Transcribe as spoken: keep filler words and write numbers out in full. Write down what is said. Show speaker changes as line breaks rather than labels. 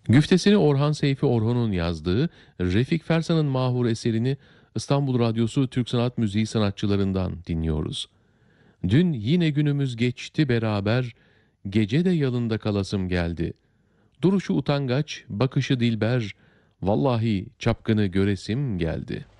Güftesini Orhan Seyfi Orhun'un yazdığı, Refik Fersan'ın mahur eserini İstanbul Radyosu Türk Sanat Müziği sanatçılarından dinliyoruz. Dün yine günümüz geçti beraber, gece de yanında kalasım geldi. Duruşu utangaç, bakışı dilber, vallahi çapkını göresim geldi.''